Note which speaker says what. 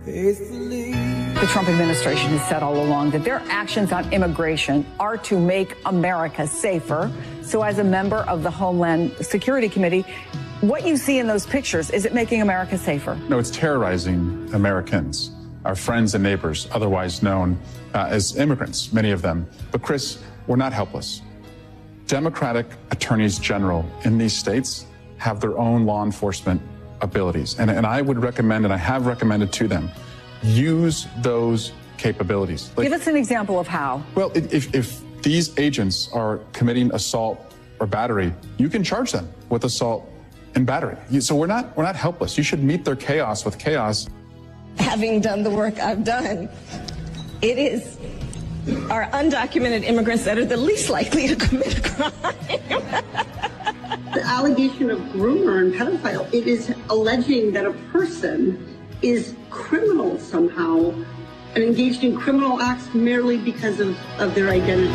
Speaker 1: The Trump administration has said all along that their actions on immigration are to make America safer. So as a member of the Homeland Security Committee, what you see in those pictures, is it making America safer?
Speaker 2: No, it's terrorizing Americans, our friends and neighbors, otherwise known as immigrants, many of them. But Chris, we're not helpless. Democratic attorneys general in these states have their own law enforcement abilities. And I would recommend, and I have recommended to them, use those capabilities.
Speaker 1: Give us an example of how.
Speaker 2: Well, if these agents are committing assault or battery, you can charge them with assault and battery. So we're not helpless. You should meet their chaos with chaos.
Speaker 3: Having done the work I've done, it is our undocumented immigrants that are the least likely to commit a crime.
Speaker 4: The allegation of groomer and pedophile, it is alleging that a person is criminal somehow and engaged in criminal acts merely because of their identity.